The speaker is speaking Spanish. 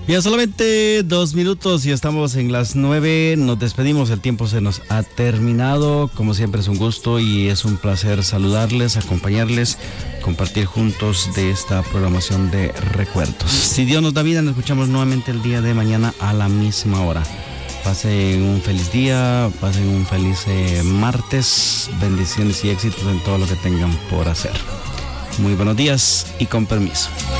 Ya solamente 2 minutos y estamos en las 9. Nos despedimos, el tiempo se nos ha terminado. Como siempre es un gusto y es un placer saludarles, acompañarles, compartir juntos de esta programación de recuerdos. Si Dios nos da vida, nos escuchamos nuevamente el día de mañana a la misma hora. Pasen un feliz día, pasen un feliz martes, bendiciones y éxitos en todo lo que tengan por hacer. Muy buenos días y con permiso.